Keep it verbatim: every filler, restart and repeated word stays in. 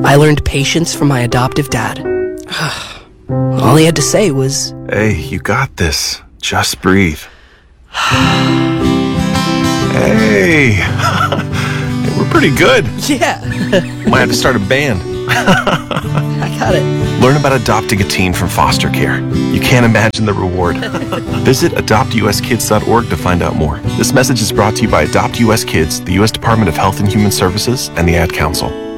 I learned patience from my adoptive dad. All he had to say was, "Hey, you got this. Just breathe." Hey, hey, we're pretty good. yeah, Might have to start a band. I got it. Learn about adopting a teen from foster care. You can't imagine the reward. Visit adopt u s kids dot org to find out more. This message is brought to you by Adopt U S Kids, the U S Department of Health and Human Services, and the Ad Council.